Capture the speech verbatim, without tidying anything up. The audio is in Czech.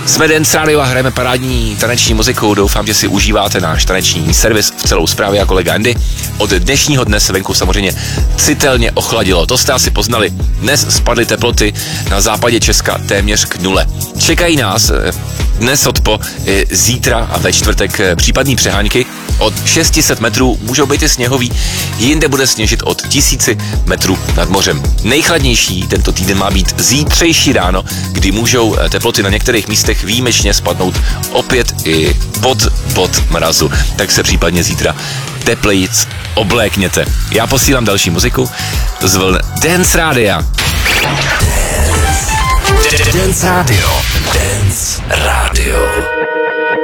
Jsme Dance Radio a hrajeme parádní taneční muziku. Doufám, že si užíváte náš taneční servis v celou zprávě a kolega Andy. Od dnešního dne se venku samozřejmě citelně ochladilo. To jste asi poznali. Dnes spadly teploty na západě Česka téměř k nule. Čekají nás dnes odpo, zítra a ve čtvrtek případný přehánky. Od šest set metrů můžou být i sněhový, jinde bude sněžit od tisíci metrů nad mořem. Nejchladnější tento týden má být zítřejší ráno, kdy můžou teploty na některých místech výjimečně spadnout opět i pod bod mrazu. Tak se případně zítra teplejc oblékněte. Já posílám další muziku z vln Dance Rádia. Dance Radio. Dance Radio.